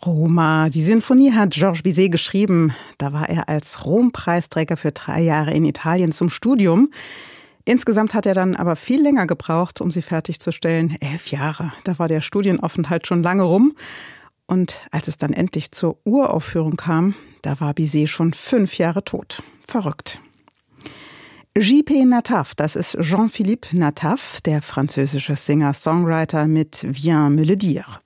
Roma. Die Sinfonie hat Georges Bizet geschrieben. Da war er als Rom-Preisträger für 3 Jahre in Italien zum Studium. Insgesamt hat er dann aber viel länger gebraucht, um sie fertigzustellen. 11 Jahre. Da war der Studienaufenthalt schon lange rum. Und als es dann endlich zur Uraufführung kam, da war Bizet schon 5 Jahre tot. Verrückt. J.P. Nataf, das ist Jean-Philippe Nataf, der französische Singer-Songwriter mit Viens me le dire.